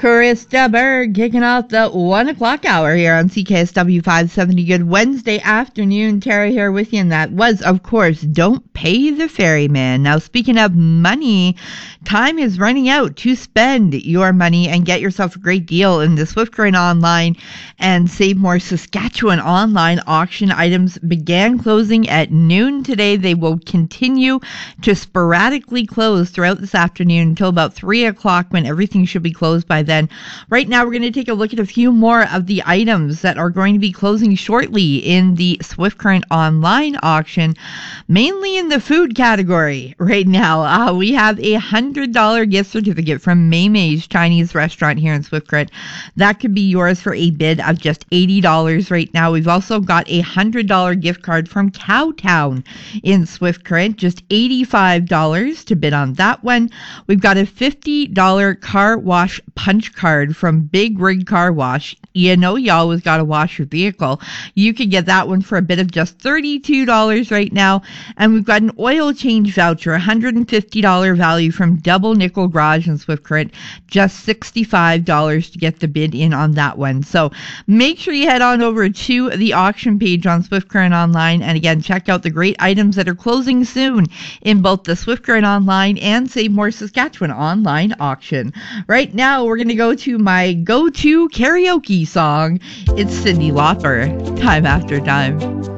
Krista Berg kicking off the 1 o'clock hour here on CKSW 570. Good Wednesday afternoon. Tara here with you, and that was, of course, Don't Pay the Ferryman. Now, speaking of money, time is running out to spend your money and get yourself a great deal in the Swift Current Online and Save More Saskatchewan online auction. Items began closing at noon today. They will continue to sporadically close throughout this afternoon until about 3 o'clock when everything should be closed by then. Right now, we're going to take a look at a few more of the items that are going to be closing shortly in the Swift Current Online auction, mainly in the food category. Right now, we have a $100 gift certificate from Mei Mei's Chinese restaurant here in Swift Current. That could be yours for a bid of just $80 right now. We've also got a $100 gift card from Cowtown in Swift Current, just $85 to bid on that one. We've got a $50 car wash punch card from Big Rig Car Wash. You know you always got to wash your vehicle. You could get that one for a bid of just $32 right now. And we've got an oil change voucher, $150 value from Double Nickel Garage in Swift Current, just $65 to get the bid in on that one. So make sure you head on over to the auction page on Swift Current Online, and again, check out the great items that are closing soon in both the Swift Current Online and Save More Saskatchewan online auction. Right now, we're going to go to my go-to karaoke song. It's Cyndi Lauper, Time After Time.